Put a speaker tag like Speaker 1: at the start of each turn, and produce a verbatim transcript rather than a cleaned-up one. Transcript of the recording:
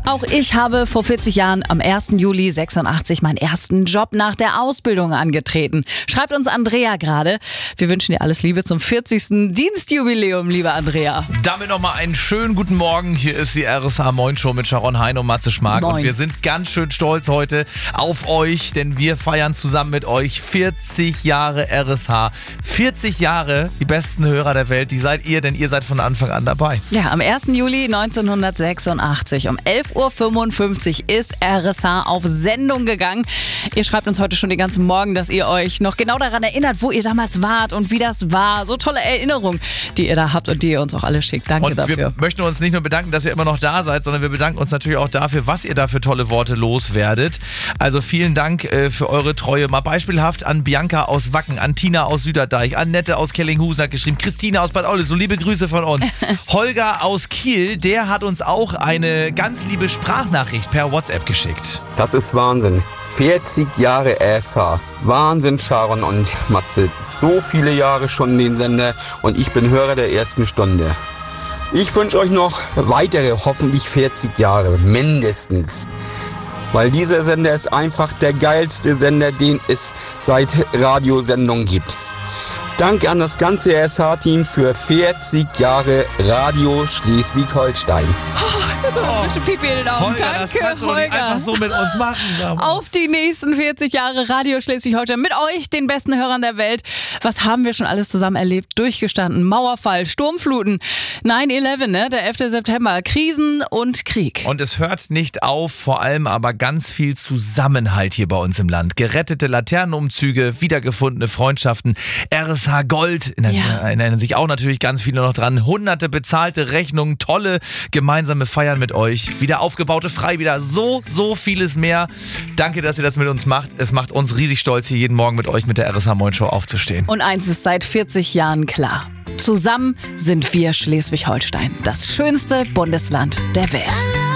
Speaker 1: Auch ich habe vor vierzig Jahren am ersten Juli sechsundachtzig meinen ersten Job nach der Ausbildung angetreten. Schreibt uns Andrea gerade. Wir wünschen dir alles Liebe zum vierzigsten Dienstjubiläum, liebe Andrea.
Speaker 2: Damit nochmal einen schönen guten Morgen. Hier ist die R S H Moin Show mit Sharon Hein und Matze Schmark.
Speaker 1: Moin.
Speaker 2: Und wir sind ganz schön stolz heute auf euch, denn wir feiern zusammen mit euch vierzig Jahre R S H. vierzig Jahre, die besten Hörer der Welt, die seid ihr, denn ihr seid von Anfang an dabei.
Speaker 1: Ja, am ersten Juli neunzehnhundertsechsundachtzig um elf Uhr fünfundfünfzig ist R S H auf Sendung gegangen. Ihr schreibt uns heute schon den ganzen Morgen, dass ihr euch noch genau daran erinnert, wo ihr damals wart und wie das war. So tolle Erinnerungen, die ihr da habt und die ihr uns auch alle schickt. Danke
Speaker 2: und
Speaker 1: dafür.
Speaker 2: Wir möchten uns nicht nur bedanken, dass ihr immer noch da seid, sondern wir bedanken uns natürlich auch dafür, was ihr da für tolle Worte loswerdet. Also vielen Dank äh, für eure Treue. Mal beispielhaft an Bianca aus Wacken, an Tina aus Süderdeich, an Annette aus Kellinghusen hat geschrieben, Christine aus Bad Olle, so liebe Grüße von uns. Holger aus Kiel, der hat uns auch eine ganz liebe Sprachnachricht per WhatsApp geschickt.
Speaker 3: Das ist Wahnsinn. vierzig Jahre R S H. Wahnsinn, Sharon und Matze. So viele Jahre schon den Sender und ich bin Hörer der ersten Stunde. Ich wünsche euch noch weitere, hoffentlich vierzig Jahre, mindestens. Weil dieser Sender ist einfach der geilste Sender, den es seit Radiosendungen gibt. Danke an das ganze R S H-Team für vierzig Jahre Radio Schleswig-Holstein.
Speaker 1: Jetzt haben wir ein bisschen Pipi in den Augen.
Speaker 2: Holger,
Speaker 1: Danke,
Speaker 2: das kannst du doch nicht
Speaker 1: Holger.
Speaker 2: einfach so mit uns machen.
Speaker 1: Auf die nächsten vierzig Jahre Radio Schleswig-Holstein mit euch, den besten Hörern der Welt. Was haben wir schon alles zusammen erlebt, durchgestanden? Mauerfall, Sturmfluten, neun elf, ne? Der elfter September, Krisen und Krieg.
Speaker 2: Und es hört nicht auf, vor allem aber ganz viel Zusammenhalt hier bei uns im Land. Gerettete Laternenumzüge, wiedergefundene Freundschaften, R S H Gold, in der,
Speaker 1: Ja.
Speaker 2: erinnern sich auch natürlich ganz viele noch dran. Hunderte bezahlte Rechnungen, tolle gemeinsame Feiern mit euch, wieder aufgebaute Freibäder, so, so vieles mehr. Danke, dass ihr das mit uns macht. Es macht uns riesig stolz, hier jeden Morgen mit euch mit der R S H Moin Show aufzustehen.
Speaker 1: Und eins ist seit vierzig Jahren klar. Zusammen sind wir Schleswig-Holstein, das schönste Bundesland der Welt.